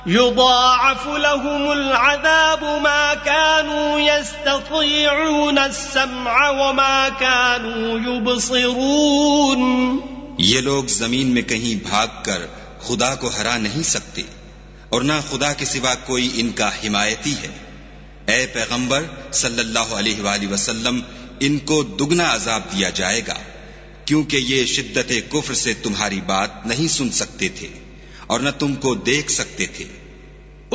युदाअफ़ु लहुमुल अज़ाबु मा कानू यस्ततीऊन अस्समअ व मा कानू युबसिरून। ये लोग जमीन में कहीं भागकर खुदा को हरा नहीं सकते और ना खुदा के सिवा कोई इनका हिमायती है। ऐ पैगंबर सल्लल्लाहु अलैहि वसल्लम, इनको दुगना अजाब दिया जाएगा क्योंकि ये शिद्दत कुफ्र से तुम्हारी बात नहीं सुन सकते थे और न तुमको देख सकते थे।